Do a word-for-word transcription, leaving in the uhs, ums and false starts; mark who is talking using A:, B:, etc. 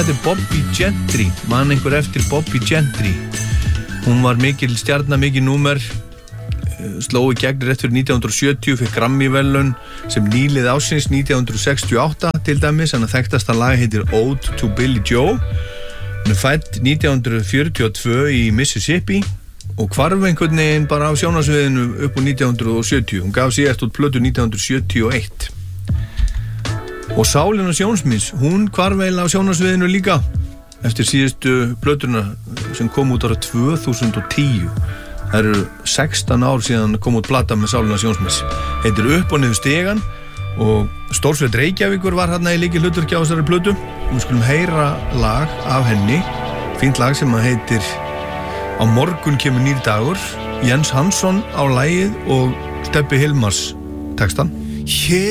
A: Þetta er Bobbie Gentry, man einhver eftir Bobbie Gentry. Hún var mikil stjarna, mikil númer, sló í gegn rétt fyrir nítján hundruð sjötíu, fekk Grammy-verðlaun sem nýlið ársins nítján hundruð sextíu og átta til dæmis, en að þekktasta lag heitir Ode to Billie Joe. Hún er fædd nítján hundruð fjörutíu og tvö í Mississippi og hvarf einhvern veginn bara á sjónarsviðinu upp úr nítján hundruð sjötíu. Hún gaf síðast út plötu nítján hundruð sjötíu og eitt. Og Sálin og Sjónsmís, hún hvarf eiginlega á sjónarsviðinu líka eftir síðustu plötuna sem kom út ára tvö þúsund og tíu. Það eru sextán ár síðan kom út plata með Sálin og Sjónsmís. Heitir Upp og niður stegan og Stórsveit Reykjavíkur var hérna í lykilhlutverki á þessari plötu. Við skulum heyra lag af henni, fínt lag sem að heitir Á morgun kemur nýr dagur. Jens Hansson á lagið og Stebbi Hilmars textan.